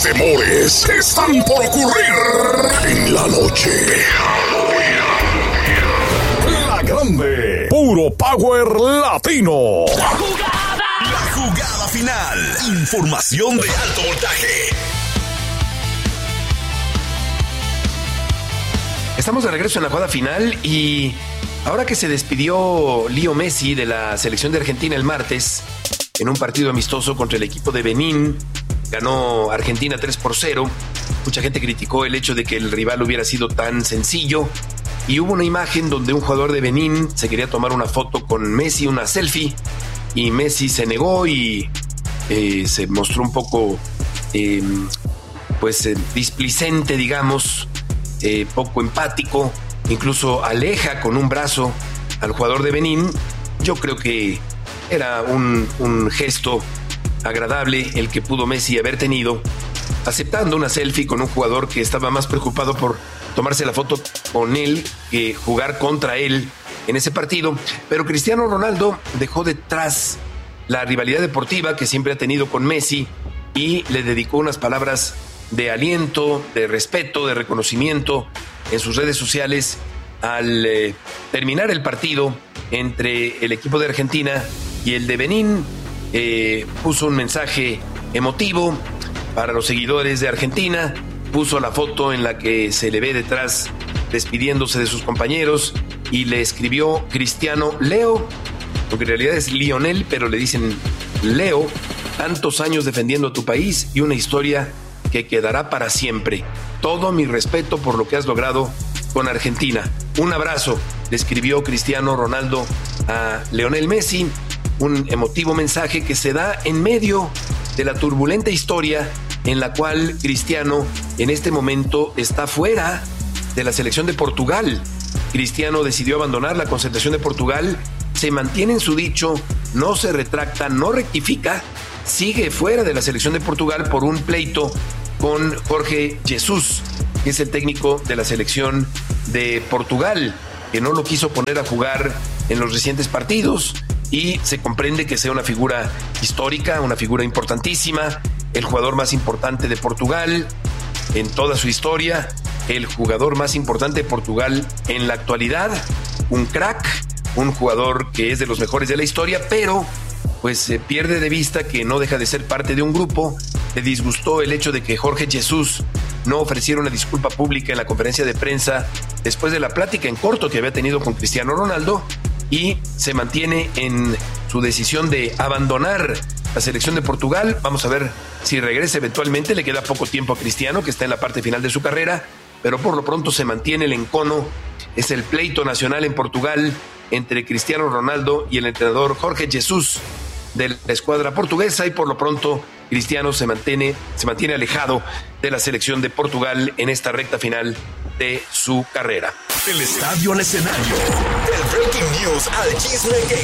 temores están por ocurrir en la noche. La Grande, puro power latino. La jugada final. Información de alto voltaje. Estamos de regreso en la jugada final y ahora que se despidió Leo Messi de la selección de Argentina el martes en un partido amistoso contra el equipo de Benín, ganó Argentina 3-0. Mucha gente criticó el hecho de que el rival hubiera sido tan sencillo y hubo una imagen donde un jugador de Benín se quería tomar una foto con Messi, una selfie, y Messi se negó y se mostró un poco displicente, digamos, poco empático, incluso aleja con un brazo al jugador de Benín. Yo creo que era un gesto agradable el que pudo Messi haber tenido, aceptando una selfie con un jugador que estaba más preocupado por tomarse la foto con él que jugar contra él en ese partido. Pero Cristiano Ronaldo dejó detrás la rivalidad deportiva que siempre ha tenido con Messi y le dedicó unas palabras de aliento, de respeto, de reconocimiento en sus redes sociales al terminar el partido entre el equipo de Argentina y el de Benín. Puso un mensaje emotivo para los seguidores de Argentina, puso la foto en la que se le ve detrás despidiéndose de sus compañeros y le escribió Cristiano Leo, porque en realidad es Lionel, pero le dicen Leo, tantos años defendiendo a tu país y una historia que quedará para siempre. Todo mi respeto por lo que has logrado con Argentina. Un abrazo, le escribió Cristiano Ronaldo a Lionel Messi, un emotivo mensaje que se da en medio de la turbulenta historia en la cual Cristiano en este momento está fuera de la selección de Portugal. Cristiano decidió abandonar la concentración de Portugal, se mantiene en su dicho, no se retracta, no rectifica, sigue fuera de la selección de Portugal por un pleito con Jorge Jesus, que es el técnico de la selección de Portugal, que no lo quiso poner a jugar en los recientes partidos y se comprende que sea una figura histórica, una figura importantísima, el jugador más importante de Portugal en toda su historia, el jugador más importante de Portugal en la actualidad, un crack, un jugador que es de los mejores de la historia, pero pues se pierde de vista que no deja de ser parte de un grupo. Le disgustó el hecho de que Jorge Jesus no ofreciera una disculpa pública en la conferencia de prensa después de la plática en corto que había tenido con Cristiano Ronaldo y se mantiene en su decisión de abandonar la selección de Portugal. Vamos a ver si regresa eventualmente, le queda poco tiempo a Cristiano, que está en la parte final de su carrera, pero por lo pronto se mantiene el encono, es el pleito nacional en Portugal entre Cristiano Ronaldo y el entrenador Jorge Jesus de la escuadra portuguesa y por lo pronto Cristiano se mantiene alejado de la selección de Portugal en esta recta final de su carrera. Del estadio al escenario, del breaking news al chisme que